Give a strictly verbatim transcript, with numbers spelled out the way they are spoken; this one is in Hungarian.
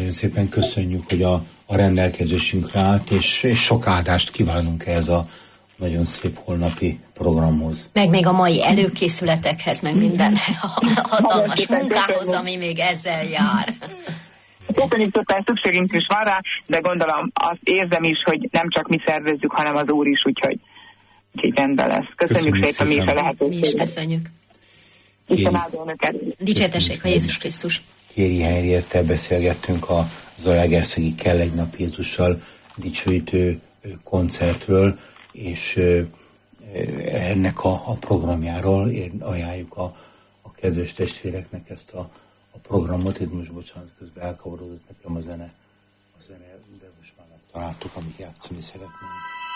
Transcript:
Nagyon szépen köszönjük, hogy a, a rendelkezésünkre állt, és, és sok áldást kívánunk ehhez a nagyon szép holnapi programhoz. Meg még a mai előkészületekhez, meg minden hatalmas munkához, ami még ezzel jár. Köszönjük szépen, szükségünk is van rá, de gondolom azt érzem is, hogy nem csak mi szervezzük, hanem az Úr is, úgyhogy, úgyhogy rendben lesz. Köszönjük, köszönjük szépen, szépen mi is a lehetőséget. Mi is köszönjük. Isten áldja önöket. Dicsértessék a Jézus Krisztus. Kéri Henriettel beszélgettünk a Zalaegerszegi Kell egy nap Jézussal dicsőítő koncertről, és ennek a, a programjáról ajánljuk a, a kedves testvéreknek ezt a, a programot. Itt most bocsánat, közben elkavarodott nekem a zene, a zene, de most már megtaláltuk, amit játszani szeretnénk.